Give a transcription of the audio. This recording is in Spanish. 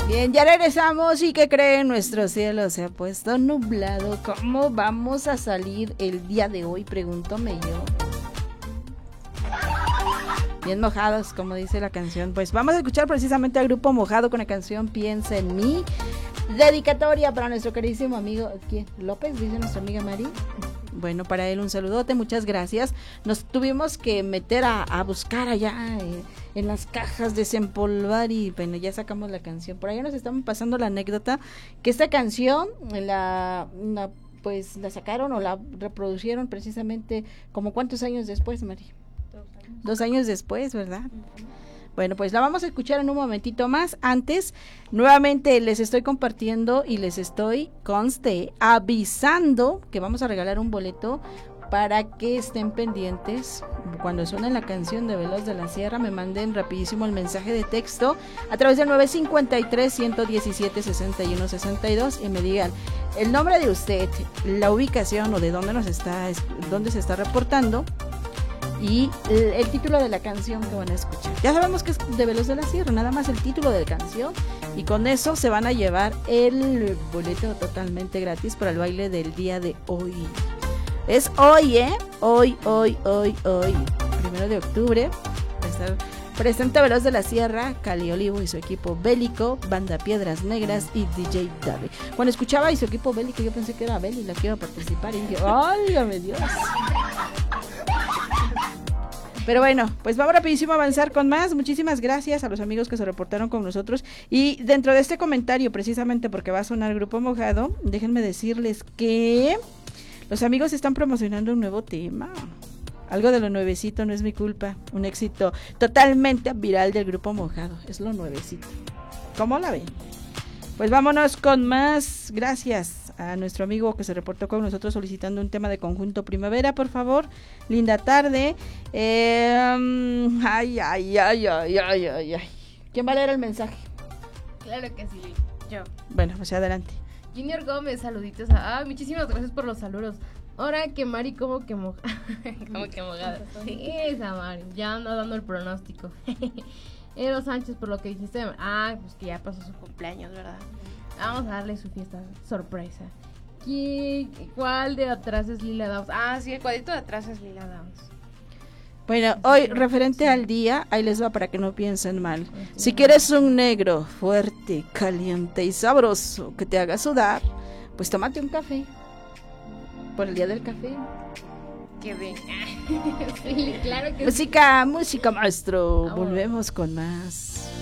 Bien, ya regresamos y ¿qué creen? Nuestro cielo se ha puesto nublado. ¿Cómo vamos a salir el día de hoy? Pregúntome yo. Bien mojados, como dice la canción. Pues vamos a escuchar precisamente al Grupo Mojado con la canción Piensa en mí. Dedicatoria para nuestro queridísimo amigo, ¿quién? López, dice nuestra amiga Mari. Bueno, para él un saludote, muchas gracias. Nos tuvimos que meter a buscar allá en las cajas, desempolvar y bueno, ya sacamos la canción. Por allá nos estamos pasando la anécdota que esta canción pues la sacaron o la reproducieron precisamente como ¿cuántos años después, Mari? 2 años después, ¿verdad? Bueno, pues la vamos a escuchar en un momentito más. Antes, nuevamente les estoy compartiendo y les estoy, avisando que vamos a regalar un boleto para que estén pendientes. Cuando suene la canción de Veloz de la Sierra, me manden rapidísimo el mensaje de texto a través del 953-117-6162 y me digan el nombre de usted, la ubicación o de dónde dónde se está reportando y el título de la canción que van a escuchar. Ya sabemos que es de Veloz de la Sierra, nada más el título de la canción y con eso se van a llevar el boleto totalmente gratis para el baile del día de hoy. Es hoy, Hoy, 1 de octubre, va a estar presente Veloz de la Sierra, Cali Olivo y su equipo bélico, Banda Piedras Negras y DJ Davi. Cuando escuchaba y su equipo bélico, yo pensé que era Beli la que iba a participar y dije, ¡válgame Dios! Pero bueno, pues vamos rapidísimo a avanzar con más. Muchísimas gracias a los amigos que se reportaron con nosotros. Y dentro de este comentario, precisamente porque va a sonar Grupo Mojado, déjenme decirles que los amigos están promocionando un nuevo tema. Algo de lo nuevecito, no es mi culpa. Un éxito totalmente viral del Grupo Mojado. Es lo nuevecito. ¿Cómo la ven? Pues vámonos con más. Gracias a nuestro amigo que se reportó con nosotros solicitando un tema de Conjunto Primavera, por favor. Linda tarde. Ay. ¿Quién va a leer el mensaje? Claro que sí, yo. Bueno, pues adelante. Junior Gómez, saluditos. Muchísimas gracias por los saludos. Ahora que Mari como que mojada. Sí, esa Mari, ya anda dando el pronóstico. Ero Sánchez, por lo que dijiste, pues que ya pasó su cumpleaños, ¿verdad? Vamos a darle su fiesta sorpresa. ¿Cuál de atrás es Lila Downs? Sí, el cuadrito de atrás es Lila Downs. Bueno, hoy referente al día, ahí les va para que no piensen mal. Si quieres un negro fuerte, caliente y sabroso que te haga sudar, pues tómate un café. Por el día del café. Qué bien. Sí, claro que música, maestro. Volvemos con más.